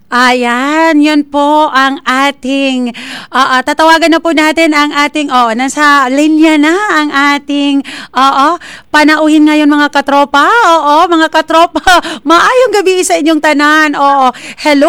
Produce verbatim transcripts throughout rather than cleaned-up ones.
Ayan, yun po ang ating, oo, tatawagan na po natin ang ating, oo, nasa linya na ang ating, oo, panauhin ngayon mga katropa, oo, mga katropa, maayong gabi sa inyong tanan, oo, hello!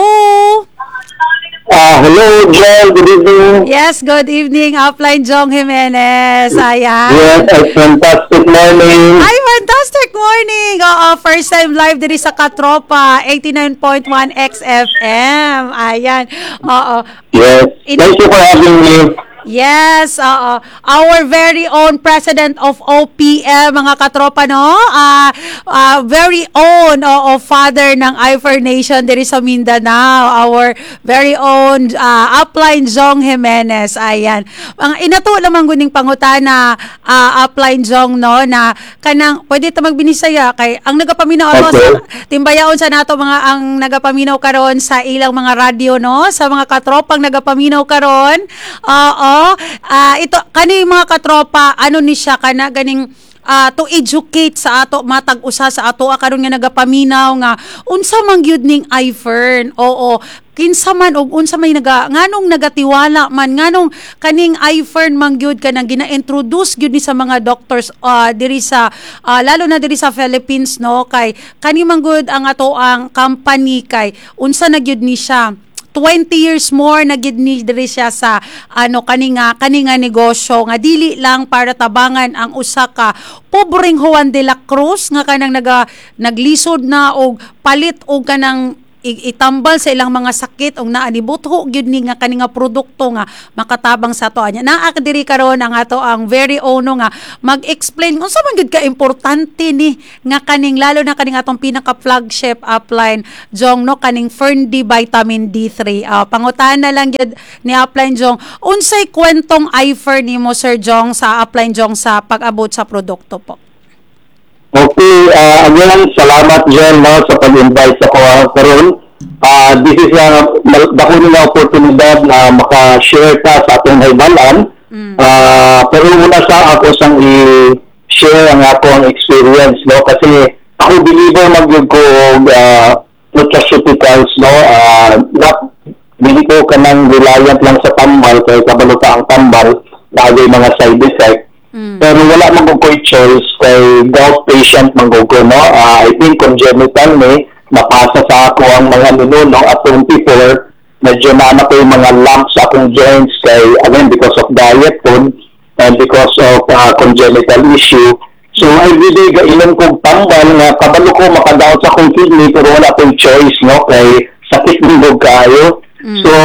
Ah, hello, Joel. Good evening. Yes, good evening, Upline Jong Jimenez, ayan. Yes, a fantastic morning. Ay, fantastic morning! Oo, first time live diri sa Katropa, eighty-nine point one X F M. Ayan, oo. Yes, In- thank you for having me. Yes, oo. Our very own president of O P M, mga katropa, no? Ah, ah, very own, oo, father ng I F R Nation diri sa Mindanao. Our very own uh, upline Jong Jimenez. Ayan. Ang inato lamang guning pangutana, uh, upline Jong, no, na kanang pwede ta magbinisaya kay ang nagapaminaw ano Okay. sa timbayaon sa nato mga ang nagapaminaw karon sa ilang mga radyo, no, sa mga katropang nagapaminaw karon. Oo. Ah, ito kani mga katropa, ano ni siya kana ganing ah, to educate sa ato matag usa sa ato karon nga nagapaminaw nga unsa man gyud ning I F R N. Oo, kinsa man og unsa may naga nganong nagatiwala man nganong kaning I F R N man gyud kanang gina-introduce gyud ni sa mga doctors ah, diri sa ah, lalo na diri sa Philippines, no, kay kani man gyud ang ato ang company kay unsa na gyud ni siya twenty years more na gid ni diri siya sa ano kaninga kaninga negosyo nga dili lang para tabangan ang usa ka pobreng Juan de la Cruz nga kanang naga naglisod na og palit og kanang itambal sa ilang mga sakit og naa ni butho gyud ni nga kaninga produkto nga makatabang sa ato anya. Naa diri karon ang ato ang very own nga mag-explain unsa man gyud ka importante ni nga kaning lalo na kaning atong pinaka flagship upline Jong, no, kaning Fern-D vitamin D three. Uh, pangutan na lang gyud ni upline Jong unsay kwentong I F R nimo Sir Jong sa upline Jong sa pag-abot sa produkto po. Okay, uh, again, salamat, Joel, no, sa pag-invite sa ko karon. Uh, this is a uh, dako na oportunidad na maka-share ka sa atong haybalan. Mm. Uh, pero una sa ako sang i-share ang akong experience, no, kasi ako believer magyud ko og uh, nutraceuticals, no, uh, not dili ko kanang reliant lang sa tambal kay kabalo ka ang tambal bagay mga side effect. Mm. Pero wala man ko choice kay gout patient man ko, no. Uh, I think congenital ni napasa sa ako ang mga nuno at twenty-four medyo na na ko yung mga lumps sa akong joints kay again because of diet food and because of uh, congenital issue. So everyday gainom kong tambal nga kabalo ko makadaot sa akong kidney pero wala akong choice, no, kay sakit ng kayo. Mm. So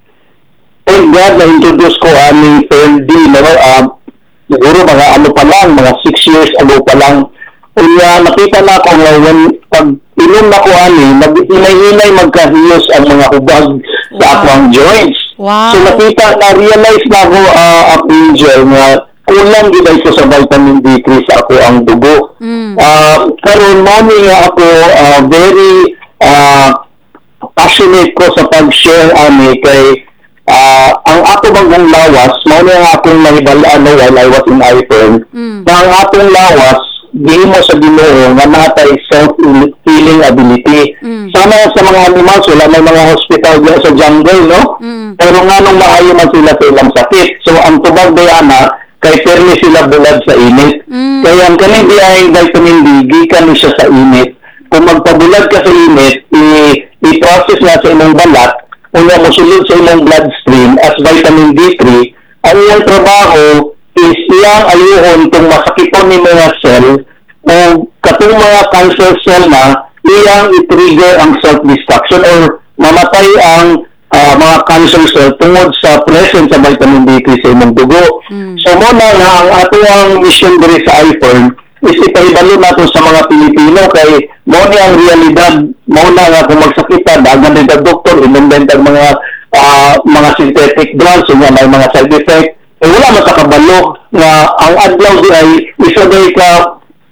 thank God na introduce ko aming Fern-D, no. Uh, siguro mga ano pa lang, mga six years ago pa lang. Kaya nakita na ako ngayon, pag inom na ko ani, mag-inay-inay magkahiyos ang mga hubag sa Wow. akong joints. Wow. So nakita, na-realize na ako, uh, up Angel, nga kulang gilay ko sa vitamin D three sa ako ang dugo. Mm. Uh, karon mo nga ako uh, very uh, passionate ko sa pag-share ani kay Uh, ang ato bang lawas, mao na akong nahibalaan no, while I was in I F R N, Mm. na ang atong lawas, di mo sa Ginoo nga natay self-healing ability. Mm. Sana sa mga animals, wala may mga hospital diyan sa jungle, no? Mm. Pero nga nung maayo man sila sa ilang sakit. So ang tubag dayana, kay permi sila bulad sa init. Mm. Kaya ang kaning biyaheng vitamin D, gikan ni siya sa init. Kung magpabulag ka sa init, i- i-process na sa imong balat, una mo sulod sa imong bloodstream as vitamin D three, ang iyang trabaho is iyang ayuhon itong masakiton ni mga cell o katong mga cancer cell na iyang i-trigger ang self-destruction or mamatay ang uh, mga cancer cell tungod sa presence sa vitamin D three sa imong dugo. Mm. So muna nga ang ato ang mission diri sa I F R N is ipahibalo nato sa mga Pilipino kay mo ni ang realidad mo na nga kung magsakit ka dagan din ka doktor inom din ka mga uh, mga synthetic drugs o nga may mga side effect eh wala man sa kabalo nga ang adlaw di ay isa day ka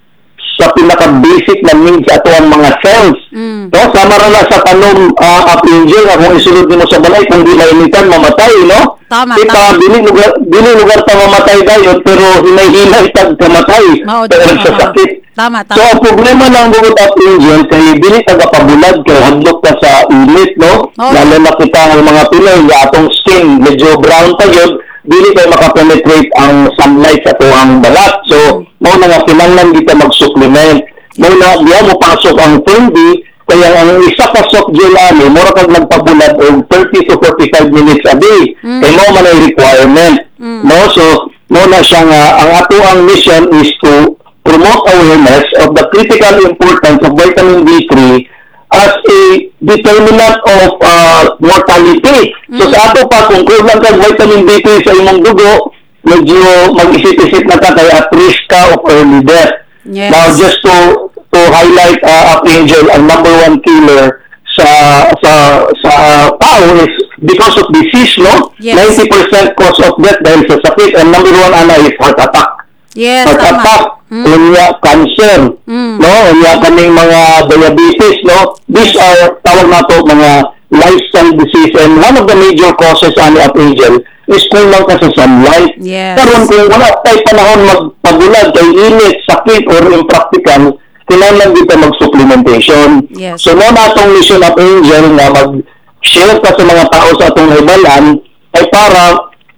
sa pinaka-basic na needs ato ang mga cells. Mm. No? Sama ra na sa tanom uh, up angel nga kung isulod nimo sa balay kung di lainitan mamatay, no? Tama, Kita tama. dili lugar dili lugar ta mamatay dayon pero hinay-hinay tag kamatay Mao, pero tama, sa mao. sakit. Tama, So tama. ang problema ng bukod up angel kay dili taga pabulag kay hadlok ka sa init, no? Oh. Lalo na kita ang mga Pinoy nga atong skin medyo brown ta yun, dili kay makapenetrate ang sunlight sa tuang balat. So mao na nga kinahanglan kita mag-supplement. Mao na diya mo pasok ang Fendi kaya ang isa ka soft gel ani mura kag nagpabulad og thirty to forty-five minutes a day. Mm. Kay mao man ay requirement. Mm. No, so mao na siya nga ang ato ang mission is to promote awareness of the critical importance of vitamin D three as a determinant of uh, mortality. Mm. So sa ato pa kung kulang kag vitamin D three sa imong dugo, medyo mag-isip-isip na ka kay at risk ka of early death. Yes. Now just to to highlight uh, Up Angel, ang number one killer sa sa sa tao is because of disease, no? Yes. ninety percent cause of death dahil sa sakit, and number one ana is heart attack. Yes, Heart tama. attack, Mm. unya cancer, Mm. no? Unya kaning mga diabetes, no? These are tawag nato mga lifestyle disease, and one of the major causes ani Up Angel is kulang ka sa sunlight. Yes. Karon kung wala tayo panahon magpabulag kay init, sakit, or impractical, kailangan dito mag-supplementation. Yes. So, mo na itong mission Up Angel na mag-share ka sa mga tao sa atong hibalan ay para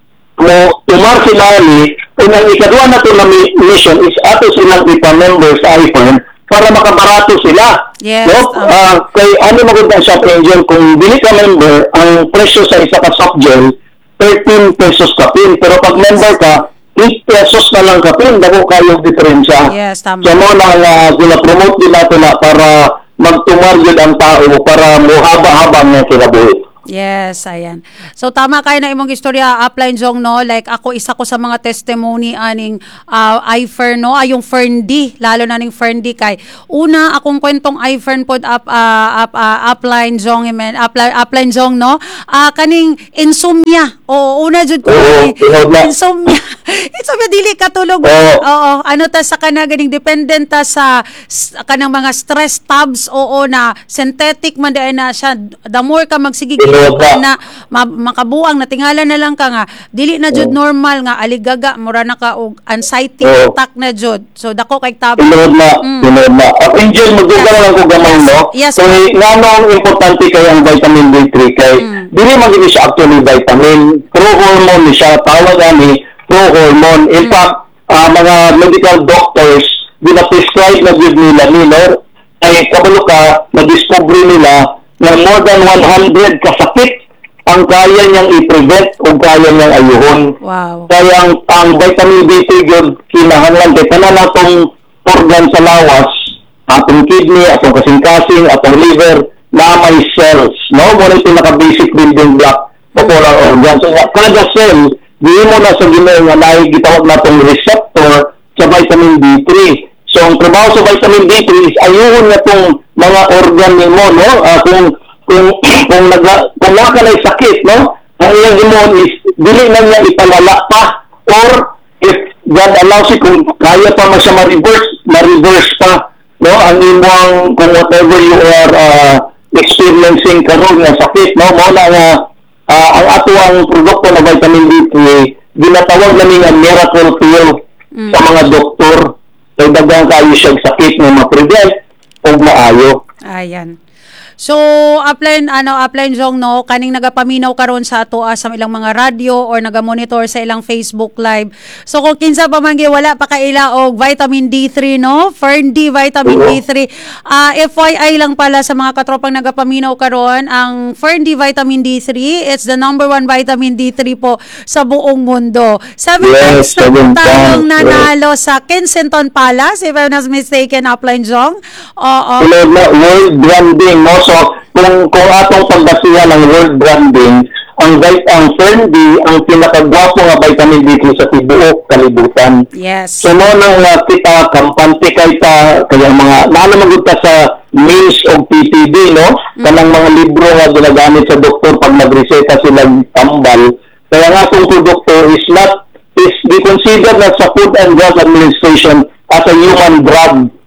mo tumar sila ni kung ang ikadwa na ito na mission is ato silang ipa-member sa iPhone para makabarato sila. Yes, No? tama. Ah, kay ano maganda sa Up Angel, kung dili ka member, ang presyo sa isa ka soft gel, thirteen pesos kapin. Pero pag member ka, eight pesos na lang kapin. Dako kayong diferensya. Yes, tama. So mo na uh, gina-promote din natin na para magtumar yun ang tao para muhaba-habang na kinabuhi. Yes, ayan. So tama kayo na imong istorya, upline Jong, no? Like ako isa ko sa mga testimony aning uh, iFern, no? Ay yung Fern D, lalo na ning Fern D kay una akong kwentong iFern pod up uh, up uh, upline Jong, men upline upline Jong, no? Ah kaning insomnia. O una jud ko Oo, tinawag na. insomnia. Insomnia dili katulog. Oo. Oo, ano ta sa kana ganing dependent ta sa s- kanang mga stress tabs, oo na synthetic man di na siya. The more ka magsigig Tinawag ka na. na ma- makabuang na tingala na lang ka nga dili na jud normal nga aligaga mura na ka og anxiety Oo. attack na jud. So dako kay tab. Tinod na, Mm. tinod na. Up Angel, magdugal lang ko gamay, no? Yes. Kung nga ang importante kay ang vitamin D three kay Mm. dili man gini siya actually vitamin, pro-hormone ni siya, tawag ani pro-hormone. In fact, ah, mga medical doctors gina-prescribe na gud nila ni, no? Ay kabalo ka, na-discover nila na more than one hundred kasakit ang kaya niyang i-prevent o kaya niyang ayuhon. Wow. Kaya ang, ang vitamin D three yun, kinahanglan kay tanan natong organ sa lawas, atong kidney, atong kasing-kasing, atong liver, na may cells, no? Muna yung pinaka-basic building block of all our organs. So, kada cell, di mo na sa ginoo nga naay gitawag natong receptor sa vitamin D three. So, ang trabaho sa vitamin D three is ayuhon na tong mga organ nimo, no? Ah, kung kung kung nag kung wala ka na sakit, no? Ang iyang hormone is dili na niya ipalala pa, or if God allows it, kung kaya pa mo siya ma-reverse, ma-reverse pa, no? Ang imong kung whatever you are uh, experiencing karon nga sakit, no? Mo na nga ah, ang ato ang produkto na vitamin D three ginatawag namin nga miracle pill Mm. sa mga doktor. So daghang kayo siyang sakit nga ma-prevent o maayo. Ayan. So, upline, ano, upline Jong, no, kaning nagapaminaw karon sa ato ah, sa ilang mga radio or nagamonitor sa ilang Facebook Live. So, kung kinsa pa man gi wala pa kaila og vitamin D three, no? Fern D, vitamin Oo. D three. Ah, F Y I lang pala sa mga katropang nagapaminaw karon, ang Fern D vitamin D three, it's the number one vitamin D three po sa buong mundo. Seven Yes, times na seven tayong times, nanalo sa Kensington Palace, if I'm not mistaken, upline Jong. Oo. Tulad na world branding, no? So, kung, kung atong pagbasihan ng world branding, ang vit- ang Fern D, ang pinakagwapo nga vitamin D three sa tibuok kalibutan. Yes. So, mo nang uh, kita, kampante kay ta, kaya mga, nalamagod ta sa means of P P D, no? Kanang mga libro nga ginagamit sa doktor pag nagreseta silang tambal. Kaya nga itong produkto is not, is be considered na sa Food and Drug Administration as a human drug.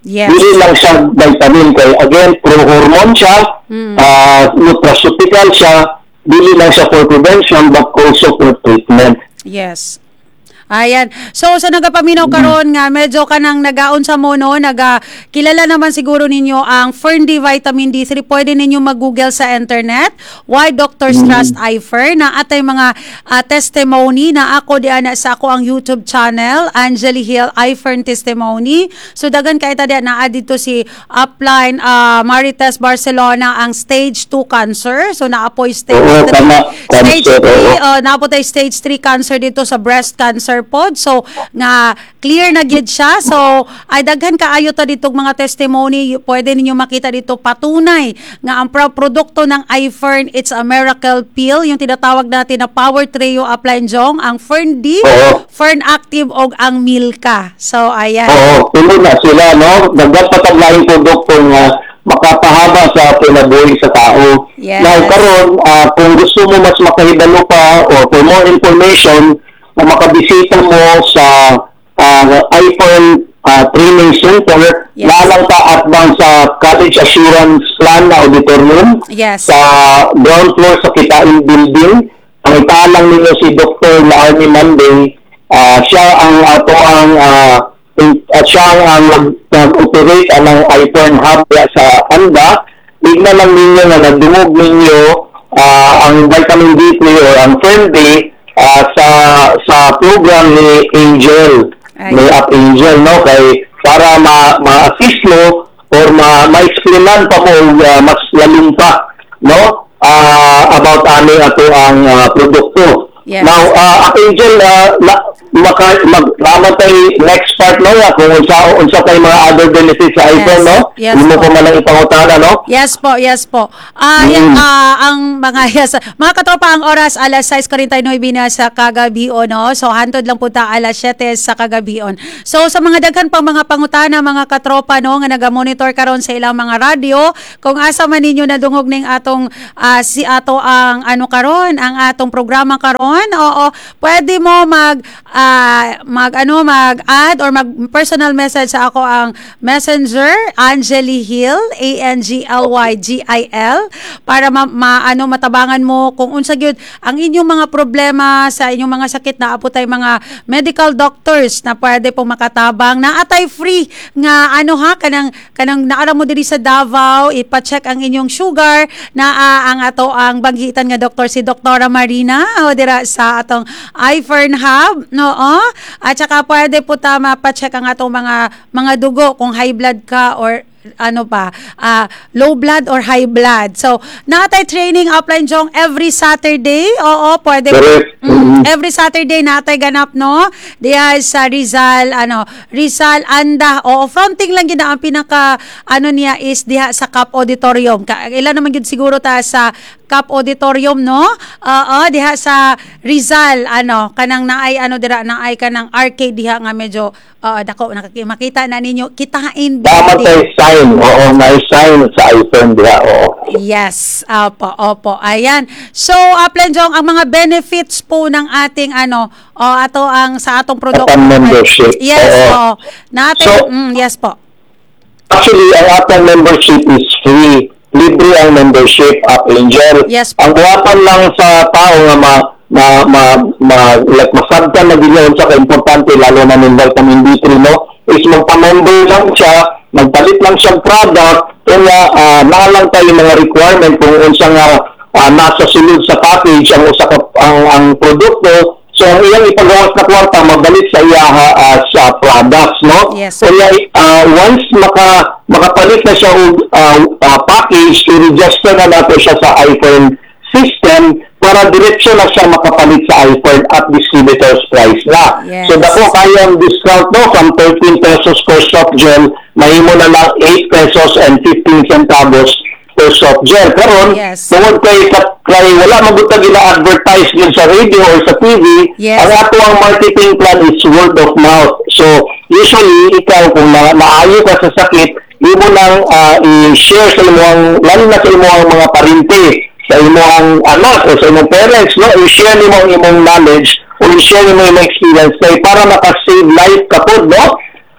Yes. Dili lang siya vitamin kay again pro-hormone siya, Mm. uh, nutraceutical siya, dili lang siya for prevention but also for treatment. Yes. Ayan. So, sa nagapaminaw karon nga, medyo ka nang nagaon sa mo, no? Naga, kilala naman siguro ninyo ang Fern-D Vitamin D three. Pwede ninyo mag-google sa internet. Why Doctors Trust iFern? Na atay mga uh, testimony na ako di ana sa ako ang YouTube channel, Angeli Hill iFern Testimony. So, dagan kay ta na dito si Upline uh, Marites Barcelona ang stage two cancer. So, naapoy stage Oo, three. tama. Stage Cancer, three, oo. uh, naapoy tayo stage three cancer dito sa breast cancer pod. So, nga clear na gid siya. So, ay daghan kaayo ta ditong mga testimony. Pwede ninyo makita dito patunay nga ang pro- produkto ng iFern, it's a miracle pill, yung tinatawag natin na Power Trio Upline Jong, ang Fern-D, Oo. Fern Active og ang Milka. So, ayan. Oo, tuloy na sila, no? Nagpataglaing produkto nga makapahaba sa kinabuhi sa tao. Yes. Now, karon, uh, kung gusto mo mas makahidalo pa or for more information, na makabisita mo sa uh, iFern uh, Training Center, Yes. lalang ka at bang sa College Assurance Plan na auditorium, Yes. sa ground floor sa Kitain Building. Ang italang ninyo si Doctor Laarni Manday, uh, siya ang ato ang uh, in, uh, siya ang nag- nag-operate ang iFern Hub sa Anda. Tignan lang ninyo na nagdungog ninyo uh, ang vitamin D three or ang Fern-D uh, sa sa program ni Angel, Ay. ni Up Angel, no? Kay para ma- ma-assist mo or ma- ma-explainan pa mo uh, mas lalong pa, no? Uh, about ani ato ang uh, produkto. Yes. Now, uh, Up Angel, uh, la- maka- mag- laman tayo next part, no? Ya, kung unsa unsa tay mga other benefits sa Yes. iPhone, no? Yes Hindi mo po. pa man lang ipangutana, no? Yes po, yes po. Ah, Mm. yan, ah, ang mga yes, mga katropa, ang oras alas sais forty-nine na sa kagabion, no? So hantod lang po ta alas siyete sa kagabion. So sa mga daghan pang mga pangutana, mga katropa, no, nga naga-monitor karon sa ilang mga radyo, kung asa man ninyo nadungog ning atong ah, si ato ang ano karon, ang atong programa karon, oo, pwede mo mag ah, mag ano mag-add or mag personal message sa ako ang Messenger Angeli Hill, A N G L Y G I L, para ma, ma- ano matabangan mo kung unsa gyud ang inyong mga problema sa inyong mga sakit. Na apo tay mga medical doctors na pwede pong makatabang na atay free nga ano ha kanang kanang naara mo diri sa Davao, ipa-check ang inyong sugar na ah, ang ato ang banggitan nga doktor si Doktora Marina o dira sa atong iFern Hub, no? At saka pwede po ta mapa-check ang atong mga mga dugo kung high blood ka or ano pa, ah, low blood or high blood. So, natay training Upline Jong every Saturday. Oo, pwede. Correct. Mm, every Saturday natay ganap, no? Diya sa Rizal, ano, Rizal, Anda. Oo, fronting lang yun na ang pinaka, ano niya is diha sa Cap Auditorium. Ka- Ilan naman yun siguro ta sa Cap Auditorium, no? Oo, diha sa Rizal, ano, kanang naay, ano, dira, naay kanang arcade diha nga medyo, oo, dako, nakaki- makita na ninyo, kitain Tama building. tayo sign. Oo, may sign sa iPhone diha. Oo. Yes, opo, opo. Ayan. So, Upline Jong, ang mga benefits po ng ating ano, o ato ang sa atong produkto. Atong membership. Yes, Oo. oo. Na ating, So- mm, yes po. Actually, ang ating membership is free. Libre ang membership, Up Angel. Yes po. Ang buhatan lang sa tao nga ma ma ma, ma like masabtan na bilyon sa importante lalo na ng vitamin D three, no, is magpa-member lang siya, magpalit lang siyang product, kaya uh, naalang tayo mga requirement kung unsa nga uh, nasa sulod sa package ang usa ka ang, ang produkto. So, ang iyang ipagawas na kwarta, mabalit sa iya uh, sa products, no? Yes. Kaya uh, once maka makapalit na siya og uh, uh, package, i-register na nato siya sa iPhone system para diretso na siya makapalit sa iPhone at distributor's price na. Yes. So, dako kayo ang discount mo from thirteen pesos per soft gel, mahimo na lang eight pesos and fifteen centavos per soft gel. Karon, Yes. tungod kay, kay wala magutag ina-advertise din sa radio or sa T V, Yes. ang ato ang marketing plan is word of mouth. So, usually, ikaw, kung na naayo ka sa sakit, imo nang uh, i-share sa imong, lalo na sa imong mga parente, sa imong anak o sa imong parents, no? I-share nimo ang imong knowledge o i-share nimo yung experience na para maka-save life ka po, no?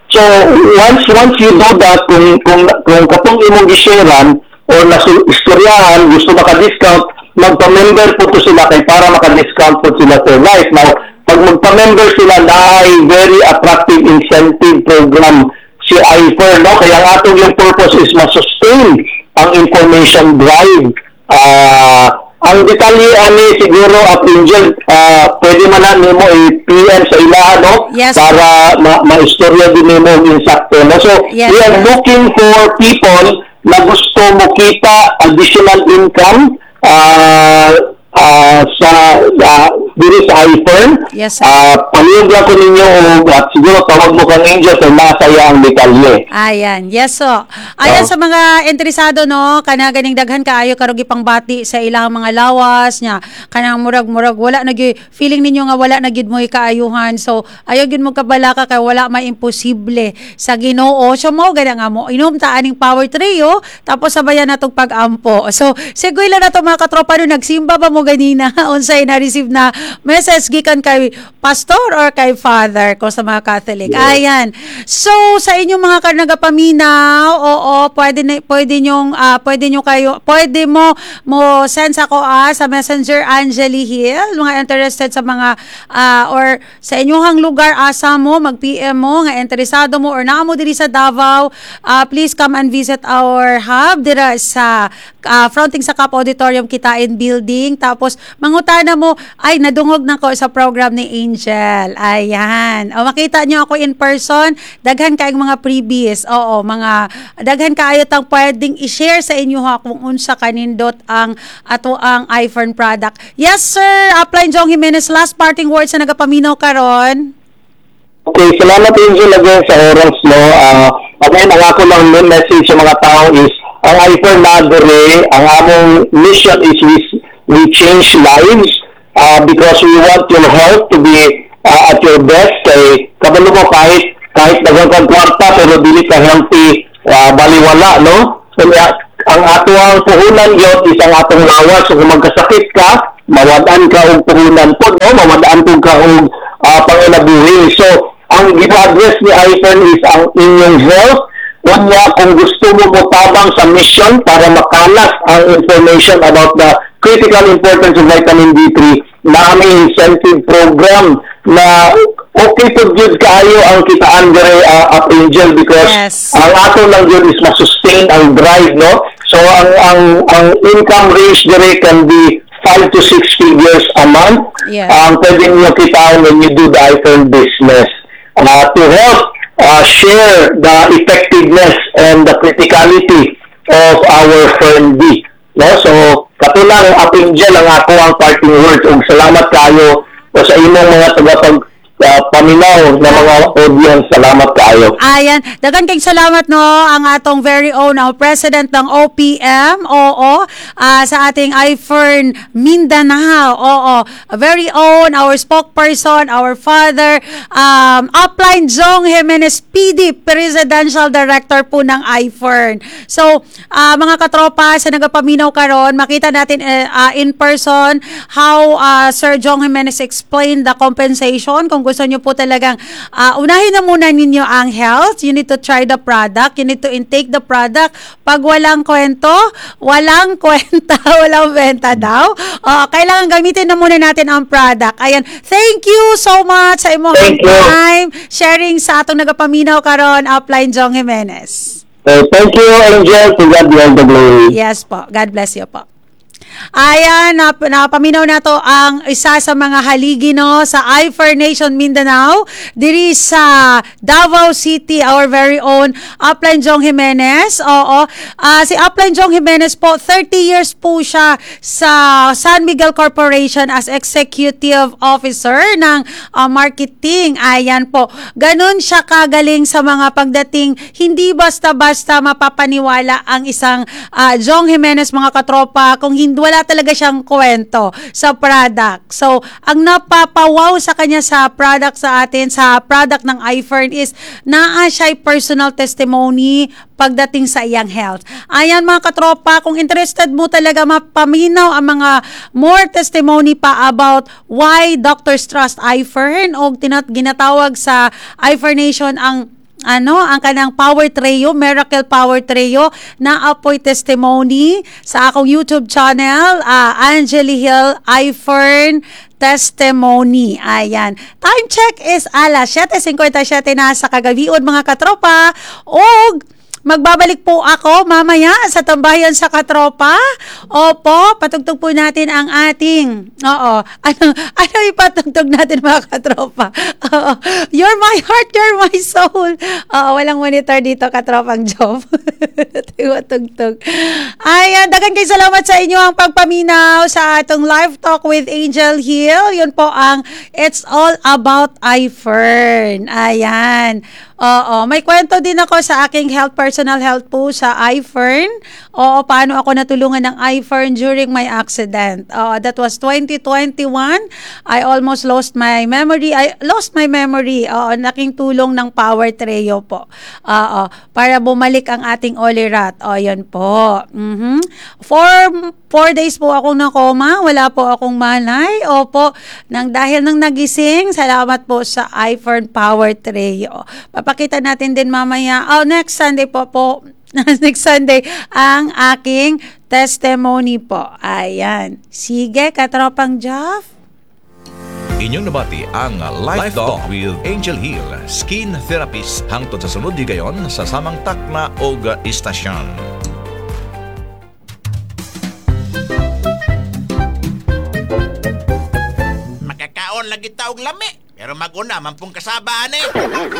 So once once you do that, kung kung kung katong imong gisharean or nasustoryahan, gusto maka-discount, magpa-member po to sila kay para maka-discount po sila for life. Now, pag magpa-member sila na ay very attractive incentive program si I F E R, no? Kaya ang atong yung purpose is ma-sustain ang information drive. Ah, ang detalye ani siguro at Angel, ah, pwede man na nimo i-P M sa ilaha, no? Yes. Para ma- ma-istorya din nimo yung sakto, no? So, Yes, we are yes. looking for people na gusto mo kita additional income ah ah, sa uh, diri sa I F E R. Yes, sir. Ah, palihog lang ko ninyo og at siguro tawag mo kang Angel kung masaya ang detalye. Ayan, yes so. Ayan Oh. sa mga interesado no, kana ganing daghan kaayo karugi pangbati sa ilang mga lawas nya. Kanang murag-murag wala na gyud feeling ninyo nga wala na gyud mo kaayuhan. So ayo gyud mo kabalaka kay wala may imposible sa Ginoo. So mao gana nga mo inom ta aning power trio tapos sabayan natong pag-ampo. So seguy lang nato mga katropa no nagsimba ba mo ganina unsay na receive na message gikan kay pastor or kay father ko sa mga Catholic. Ayan. So sa inyong mga kanagapaminaw, oo, pwede na, pwede nyong ah, pwede nyo kayo, pwede mo mo send sa ko ah, sa Messenger Angeli Hill, mga interested sa mga ah, or sa inyong lugar asa mo, mag-P M mo nga interesado mo or naa mo diri sa Davao, ah, please come and visit our hub dira sa ah, fronting sa Cap Auditorium Kitain Building. Tapos mangutana mo, ay nadungog na ko sa program ni Angel. Ayan. O makita nyo ako in person, daghan kaayong mga previous. Oo, mga daghan kaayo tang pwedeng i-share sa inyo ha kung unsa kanindot ang ato ang I F E R product. Yes sir, Upline Jong Jimenez, last parting words na nagapaminaw karon. Okay, salamat Angel again sa oras, no. Ah, again, ang ako lang nun message sa mga tao is ang I F E R na dere, ang among mission is we, we change lives uh, because we want your health to be uh, at your best. Kay kabalo mo kahit kahit dagang kang kwarta pero dili ka healthy, uh, baliwala, no? So, uh, ang ato ang puhunan yun is ang atong lawas. So kung magkasakit ka, mawadaan ka og puhunan po, no? Mawadaan po ka og uh, panginabuhi. So ang gina-address ni I F E R is ang inyong health. Unya, kung gusto mo motabang sa mission para makalas ang information about the critical importance of vitamin D three, na aming incentive program na okay po yun kaayo ang kitaan dire uh, Up Angel because Yes. ang ato lang yun is ma-sustain ang drive, no? So ang ang ang income range dire can be five to six figures a month. Yeah. Ang pwede nyo kitaan when you do the I F E R business. Uh, to help uh, share the effectiveness and the criticality of our firm D. No? So, katulang Up Angel ang ako ang parting words. Og salamat kayo o sa imong mga tagapag uh, paminaw na mga audience. Salamat kayo. Ayan, dagan kayong salamat no ang atong very own ang president ng O P M. Oo, ah, sa ating I F E R Mindanao. Oo, very own our spokesperson, our father, um Upline Jong Jimenez P D, Presidential Director po ng I F E R. So, ah, mga katropa sa nagapaminaw karon, makita natin eh, ah, in person how ah, Sir Jong Jimenez explained the compensation. Kung gusto nyo po talagang uh, unahin na muna ninyo ang health, you need to try the product, you need to intake the product. Pag walang kwento, walang kwenta, walang benta daw. Uh, kailangan gamitin na muna natin ang product. Ayan, thank you so much sa imong Thank you. time sharing sa atong nagapaminaw karon, Upline Jong Jimenez. Uh, thank you, Angel. To God be all the glory. Yes po, God bless you po. Ayan, nap napaminaw na to ang isa sa mga haligi no sa I F E R Nation Mindanao diri sa Davao City, our very own Upline Jong Jimenez. Oo, ah, si Upline Jong Jimenez po, thirty years po siya sa San Miguel Corporation as Executive Officer ng ah, marketing. Ayan po, ganun siya kagaling sa mga pagdating, hindi basta-basta mapapaniwala ang isang ah, Jong Jimenez, mga katropa, kung hindi wala talaga siyang kwento sa product. So, ang napapawaw sa kanya sa product sa atin, sa product ng I F E R is naa siya personal testimony pagdating sa iyang health. Ayan mga katropa, kung interested mo talaga mapaminaw ang mga more testimony pa about why Doctors Trust I F E R o tinat ginatawag sa I F E R Nation ang ano, ang kanang Power Trio, Miracle Power Trio na apoy testimony sa akong YouTube channel, uh, Angeli Hill iFern Testimony. Ayan. Time check is alas siyete fifty-seven na sa kagabion mga katropa. Og magbabalik po ako mamaya sa tambayan sa katropa. Opo, patugtog po natin ang ating, oo, ano, ano ipatugtog natin mga katropa? Oo, you're my heart, you're my soul. Oo, walang monitor dito, katropang job. Tugtog. Ayan, dagan kayo salamat sa inyo ang pagpaminaw sa atong live talk with Angel Hill. Yun po ang It's All About iFern. Ayan. Oo, may kwento din ako sa aking health, personal health po sa iFern. Oo, paano ako natulungan ng iFern during my accident. Oo, that was twenty twenty-one. I almost lost my memory. I lost my memory. Oo, naking tulong ng Power Trio po. Oo, para bumalik ang ating Olirat. O, yun po. Mm-hmm. For four days po akong nakoma. Wala po akong malay. Opo, nang dahil nang nagising, salamat po sa iFern Power Trio. Papakita natin din mamaya. Oh, next Sunday po po. Next Sunday, ang aking testimony po. Ayan. Sige, katropang Jeff. Inyong nabati ang Live Talk with Angel Hill, skin therapist, hangtod sa sunod di gayon sa samang takna og istasyon. Makakaon lagi taog lami, pero maguna mampung kasabaan eh.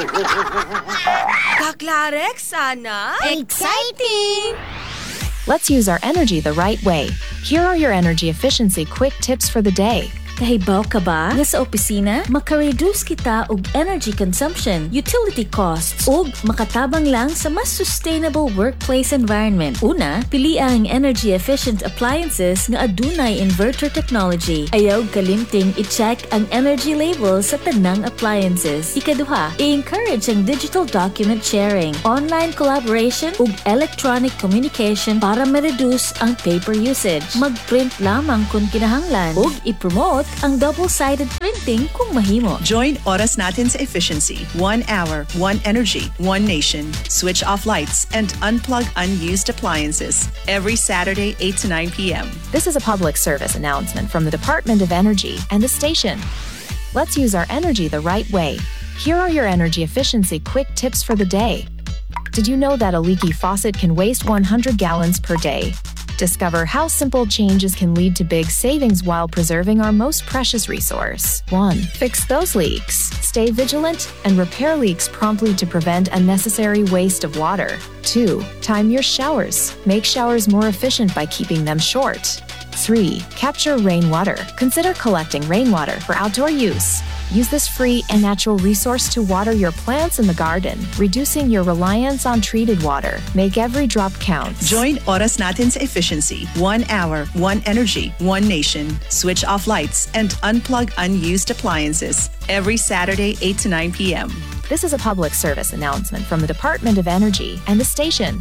Kaklarek, sana? Exciting! Let's use our energy the right way. Here are your energy efficiency quick tips for the day. Kahibaw ka ba? Nga sa opisina, makareduce kita og energy consumption, utility costs, ug makatabang lang sa mas sustainable workplace environment. Una, pili ang energy-efficient appliances nga adunay inverter technology. Ayaw kalimting i-check ang energy label sa tanang appliances. Ikaduha, i-encourage ang digital document sharing, online collaboration, ug electronic communication para ma-reduce ang paper usage. Mag-print lamang kung kinahanglan, ug i-promote ang double-sided printing kung mahimo. Join Oras Natin sa Efficiency. One hour, one energy, one nation. Switch off lights and unplug unused appliances. Every Saturday, eight to nine p.m. This is a public service announcement from the Department of Energy and the station. Let's use our energy the right way. Here are your energy efficiency quick tips for the day. Did you know that a leaky faucet can waste one hundred gallons per day? Discover how simple changes can lead to big savings while preserving our most precious resource. one. Fix those leaks. Stay vigilant and repair leaks promptly to prevent unnecessary waste of water. two. Time your showers. Make showers more efficient by keeping them short. three. Capture rainwater. Consider collecting rainwater for outdoor use. Use this free and natural resource to water your plants in the garden, reducing your reliance on treated water. Make every drop count. Join Oras Natin sa Efficiency. One hour, one energy, one nation. Switch off lights and unplug unused appliances. Every Saturday, eight to nine p.m. This is a public service announcement from the Department of Energy and the station.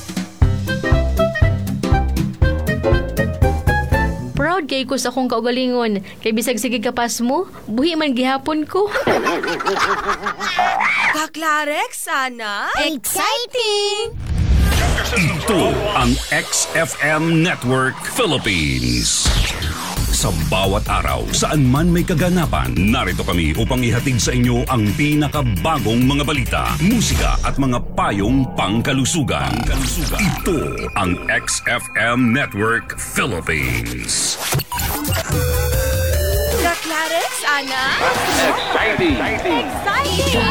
Proud kay ko sa akong kaugalingon. Kay bisag sige kapas mo, buhi man gihapon ko. Kaklarek, sana? Exciting! Ito ang X F M Network Philippines. Sa bawat araw, saan man may kaganapan, narito kami upang ihatid sa inyo ang pinakabagong mga balita, musika at mga payong pangkalusugan. pangkalusugan. Ito ang X F M Network Philippines. Kaklarek, sana? Exciting! Exciting!